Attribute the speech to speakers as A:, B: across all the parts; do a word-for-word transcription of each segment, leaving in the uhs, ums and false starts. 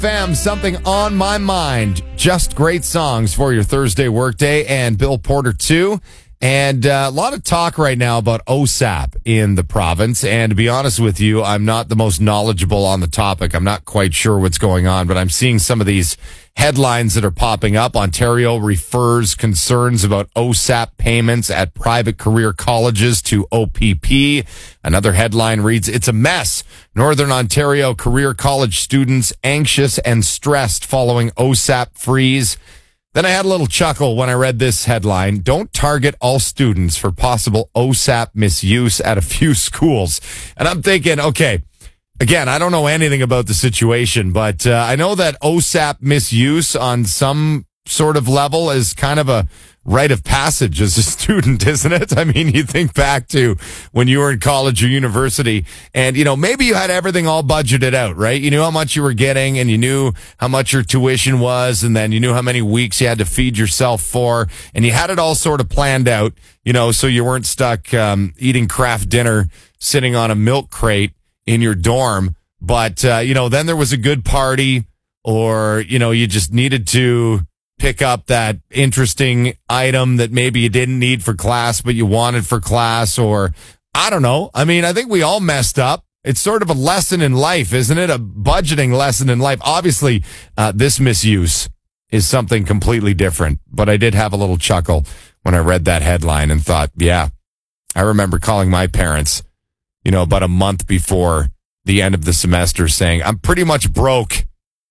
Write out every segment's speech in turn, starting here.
A: Fam, something on my mind. Just great songs for your Thursday workday, and Bill Porter too. And uh, a lot of talk right now about O S A P in the province. And to be honest with you, I'm not the most knowledgeable on the topic. I'm not quite sure what's going on, but I'm seeing some of these headlines that are popping up. Ontario refers concerns about O S A P payments at private career colleges to O P P. Another headline reads, "It's a mess. Northern Ontario career college students anxious and stressed following O S A P freeze." Then I had a little chuckle when I read this headline. "Don't target all students for possible O S A P misuse at a few schools." And I'm thinking, okay, again, I don't know anything about the situation, but uh, I know that O S A P misuse on some sort of level is kind of a rite of passage as a student, isn't it? I mean, you think back to when you were in college or university and, you know, maybe you had everything all budgeted out, right? You knew how much you were getting and you knew how much your tuition was, and then you knew how many weeks you had to feed yourself for, and you had it all sort of planned out, you know, so you weren't stuck um, eating craft dinner, sitting on a milk crate in your dorm. But, uh, you know, then there was a good party, or, you know, you just needed to pick up that interesting item that maybe you didn't need for class, but you wanted for class, or I don't know. I mean, I think we all messed up. It's sort of a lesson in life, isn't it? A budgeting lesson in life. Obviously, uh, this misuse is something completely different, but I did have a little chuckle when I read that headline and thought, yeah, I remember calling my parents, you know, about a month before the end of the semester saying, "I'm pretty much broke.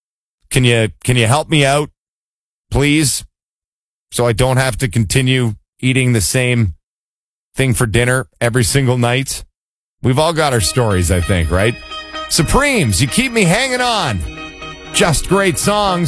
A: Can you, can you help me out, please, so I don't have to continue eating the same thing for dinner every single night?" We've all got our stories, I think, right? Supremes, you keep me hanging on. Just great songs.